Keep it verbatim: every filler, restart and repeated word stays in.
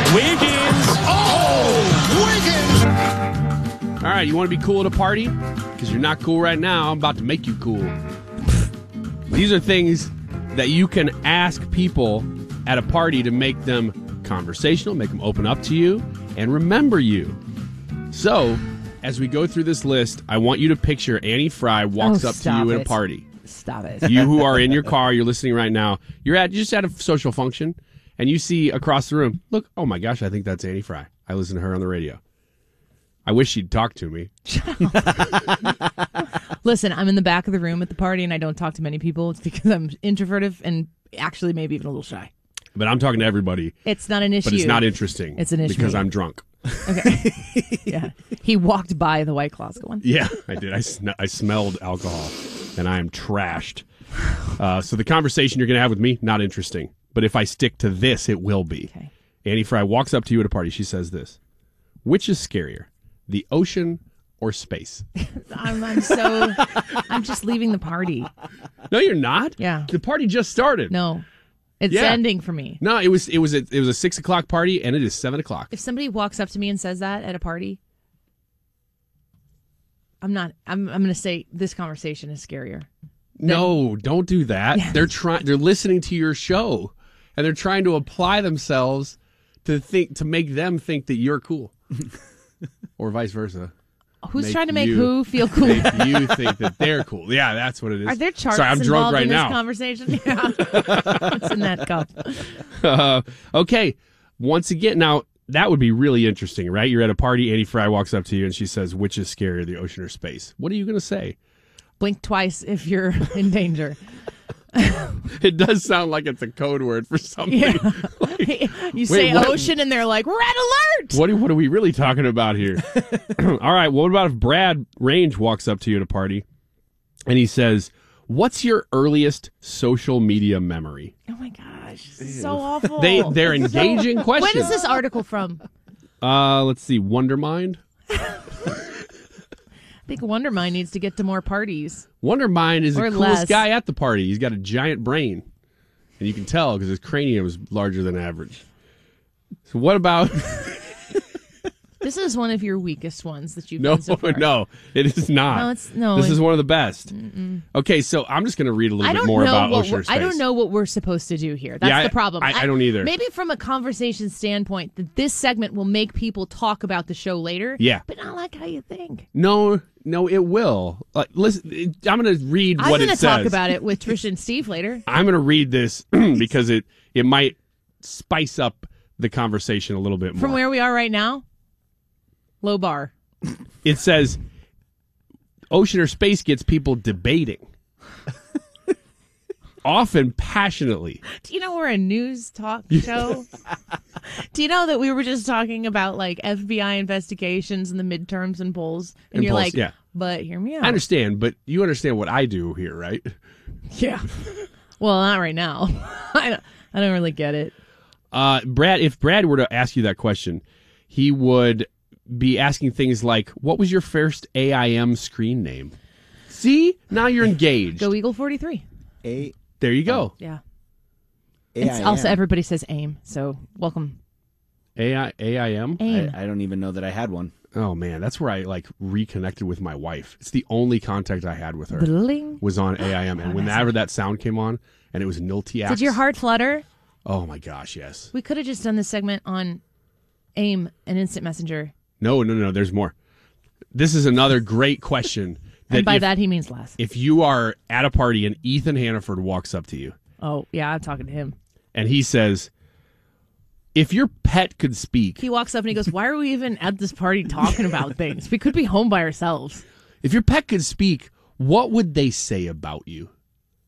Wiggins. Oh, Wiggins. All right, you want to be cool at a party? Because you're not cool right now. I'm about to make you cool. These are things that you can ask people at a party to make them conversational, make them open up to you, and remember you. So, as we go through this list, I want you to picture Annie Fry walks Oh, up to stop you at it. a party. Stop it. You who are in your car, you're listening right now, you're at you're just at a social function, and you see across the room, look, oh my gosh, I think that's Annie Fry. I listen to her on the radio. I wish she'd talk to me. Listen, I'm in the back of the room at the party, and I don't talk to many people. It's because I'm introverted and actually maybe even a little shy. But I'm talking to everybody. It's not an issue. But it's not interesting. It's an issue. Because I'm drunk. Okay. Yeah. He walked by the White Claws going. Yeah, I did. I, sn- I smelled alcohol, and I am trashed. Uh, so the conversation you're going to have with me, not interesting. But if I stick to this, it will be. Okay. Annie Fry walks up to you at a party. She says this. Which is scarier, the ocean or space? I'm, I'm so, I'm just leaving the party. No, you're not. Yeah. The party just started. No. It's Yeah. ending for me. No, it was it was a, it was a six o'clock party, and it is seven o'clock. If somebody walks up to me and says that at a party, I'm not, I'm, I'm going to say this conversation is scarier. No, don't do that. Yes. They're trying. They're listening to your show, and they're trying to apply themselves to think to make them think that you're cool, or vice versa. Who's Make trying to make you- who feel cool? Make you think that they're cool. Yeah, that's what it is. Are there charts Sorry, I'm drunk involved right in this now. conversation? Yeah. What's in that cup? Uh, okay, once again, now that would be really interesting, right? You're at a party. Annie Fry walks up to you and she says, "Which is scarier, the ocean or space?" What are you going to say? Blink twice if you're in danger. It does sound like it's a code word for something. Yeah. Like, You say what- ocean and they're like, red alert! What are, what are we really talking about here? All right, what about if Brad Range walks up to you at a party and he says, "What's your earliest social media memory?" Oh my gosh, so awful. They they're engaging When questions. is this article from? Uh, let's see, Wondermind. I think Wondermind needs to get to more parties. Wondermind is the Or coolest less. guy at the party. He's got a giant brain, and you can tell because his cranium is larger than average. So what about? This is one of your weakest ones that you've No, done so far. no, it is not. No, it's- no, This it- is one of the best. Okay, so I'm just going to read a little I bit don't more know about what ocean or we're- space. I don't know what we're supposed to do here. That's Yeah, I- the problem. I- I don't either. Maybe from a conversation standpoint, that this segment will make people talk about the show later. Yeah. But not like how you think. No, no, it will. Like, listen, it- I'm going to read I'm what going it to says. talk about it with Trish and Steve later. I'm going to read this because it it might spice up the conversation a little bit more. From where we are right now, low bar. It says, ocean or space gets people debating. Often passionately. Do you know we're a news talk show? Do you know that we were just talking about like F B I investigations and the midterms and polls? And, And you're polls, like, yeah. but hear me out. I understand, but you understand what I do here, right? Yeah. Well, not right now. I don't, I don't really get it. Uh, Brad, if Brad were to ask you that question, he would be asking things like, what was your first A I M screen name? See? Now you're engaged. Go Eagle forty-three. A There you go. Yeah. A It's I M. also everybody says AIM, so welcome. A I A I M? AIM. I, I don't even know that I had one. Oh, man. That's where I, like, reconnected with my wife. It's the only contact I had with her. Bling. Was on A I M. And whenever that sound came on, and it was Niltiax. Did your heart flutter? Oh, my gosh, yes. We could have just done this segment on AIM and Instant Messenger. No, no, no, there's more. This is another great question. And by if, that, he means less. if you are at a party and Ethan Hannaford walks up to you Oh, yeah, I'm talking to him. and he says, if your pet could speak, He walks up and he goes, why are we even at this party talking about things? We could be home by ourselves. if your pet could speak, what would they say about you?